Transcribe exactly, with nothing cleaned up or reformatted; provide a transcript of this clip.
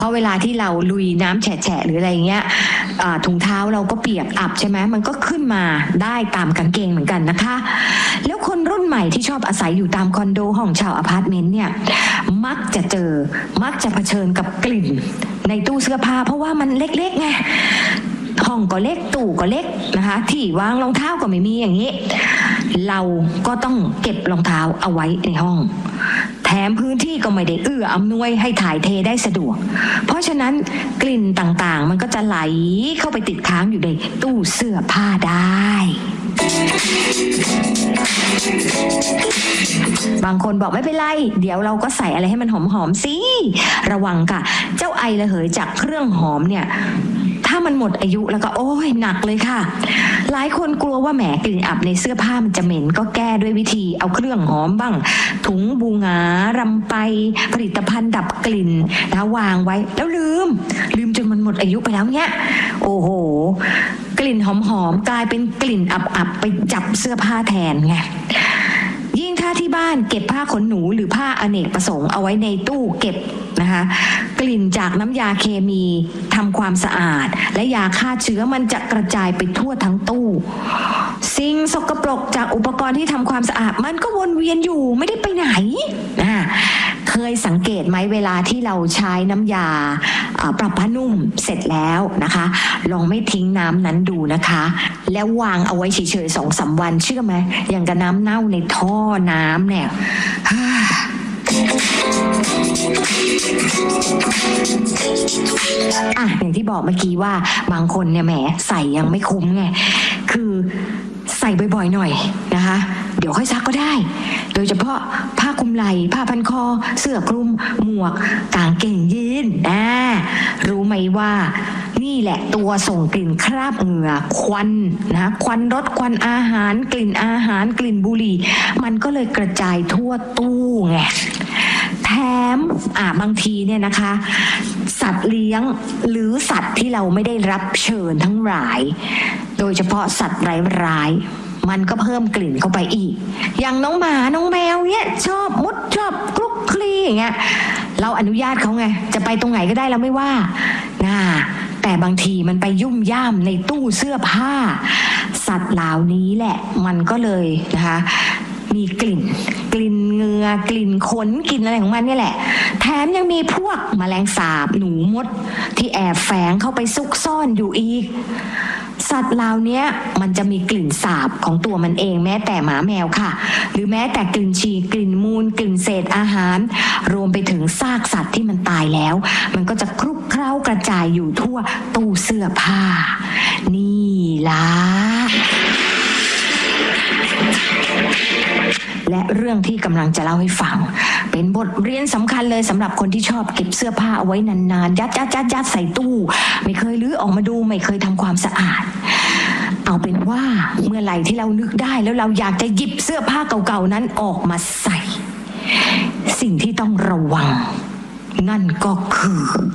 เพราะเวลาที่เราลุยน้ำแฉะๆหรืออะไรเงี้ยถุงเท้าเราก็เปียกอับใช่ไหมมันก็ขึ้นมาได้ตามกางเกงเหมือนกันนะคะแล้วคนรุ่นใหม่ที่ชอบอาศัยอยู่ตามคอนโดห้องเช่าอพาร์ตเมนต์เนี่ยมักจะเจอมักจะเผชิญกับกลิ่นในตู้เสื้อผ้าเพราะว่ามันเล็กๆไงห้องก็เล็กตู้ก็เล็กนะคะที่วางรองเท้าก็ไม่มีอย่างนี้เราก็ต้องเก็บรองเท้าเอาไว้ในห้องแถมพื้นที่ก็ไม่ได้เอื้ออำนวยให้ถ่ายเทได้สะดวกเพราะฉะนั้นกลิ่นต่างๆมันก็จะไหลเข้าไปติดค้างอยู่ในตู้เสื้อผ้าได้บางคนบอกไม่เป็นไรเดี๋ยวเราก็ใส่อะไรให้มันหอมๆสิระวังค่ะเจ้าไอระเหยจากเครื่องหอมเนี่ยถ้ามันหมดอายุแล้วก็โอ้ยหนักเลยค่ะหลายคนกลัวว่าแหมกลิ่นอับในเสื้อผ้ามันจะเหม็นก็แก้ด้วยวิธีเอาเครื่องหอมบ้างถุงบูงารำไปผลิตภัณฑ์ดับกลิ่นนะวางไว้แล้วลืมลืมจนมันหมดอายุไปแล้วเนี่ยโอ้โหกลิ่นหอมๆกลายเป็นกลิ่นอับๆไปจับเสื้อผ้าแทนไงยิ่งถ้าที่บ้านเก็บผ้าขนหนูหรือผ้าอเนกประสงค์เอาไว้ในตู้เก็บนะคะกลิ่นจากน้ำยาเคมีทำความสะอาดและยาฆ่าเชื้อมันจะกระจายไปทั่วทั้งตู้สิ่งสกปรกจากอุปกรณ์ที่ทำความสะอาดมันก็วนเวียนอยู่ไม่ได้ไปไหนนะเคยสังเกตไหมเวลาที่เราใช้น้ำยาปรับผ้านุ่มเสร็จแล้วนะคะลองไม่ทิ้งน้ำนั้นดูนะคะแล้ววางเอาไว้เฉยๆสองสามวันเชื่อไหมอย่างกับน้ำเน่าในท่อน้ำเนี่ยอ่ะอย่างที่บอกเมื่อกี้ว่าบางคนเนี่ยแหมใส่ยังไม่คุ้มไงคือใส่บ่อยๆหน่อยนะคะเดี๋ยวค่อยซักก็ได้โดยเฉพาะผ้าคลุมไหล่ผ้าพันคอเสื้อคลุมหมวกกางเกงยีนอ่ารู้ไหมว่านี่แหละตัวส่งกลิ่นคราบเหงื่อควันนะควันรถควันอาหารกลิ่นอาหารกลิ่นบุหรี่มันก็เลยกระจายทั่วตู้ไงแถมอ่าบางทีเนี่ยนะคะสัตว์เลี้ยงหรือสัตว์ที่เราไม่ได้รับเชิญทั้งหลายโดยเฉพาะสัตว์ร้ายๆมันก็เพิ่มกลิ่นเข้าไปอีกอย่างน้องหมาน้องแมวเนี่ยชอบมุดชอบคลุกคลีอย่างเงี้ยเราอนุญาตเขาไงจะไปตรงไหนก็ได้เราไม่ว่านะแต่บางทีมันไปยุ่มย่ามในตู้เสื้อผ้าสัตว์เหล่านี้แหละมันก็เลยนะคะมีกลิ่นกลิ่นเหงื่อกลิ่นขนกลิ่นอะไรของมันนี่แหละแถมยังมีพวกแมลงสาบหนูมดที่แอบแฝงเข้าไปซุกซ่อนอยู่อีกสัตว์เหล่านี้มันจะมีกลิ่นสาบของตัวมันเองแม้แต่หมาแมวค่ะหรือแม้แต่กลิ่นฉี่กลิ่นมูลกลิ่นเศษอาหารรวมไปถึงซากสัตว์ที่มันตายแล้วมันก็จะคลุกเคล้ากระจายอยู่ทั่วตู้เสื้อผ้านี่ล่ะและเรื่องที่กำลังจะเล่าให้ฟังเป็นบทเรียนสำคัญเลยสำหรับคนที่ชอบเก็บเสื้อผ้าเอาไว้นานๆยัดยัดยัดยัดใส่ตู้ไม่เคยลื้อออกมาดูไม่เคยทำความสะอาดเอาเป็นว่าเมื่อไหร่ที่เรานึกได้แล้วเราอยากจะหยิบเสื้อผ้าเก่าๆนั้นออกมาใส่สิ่งที่ต้องระวังนั่นก็คือ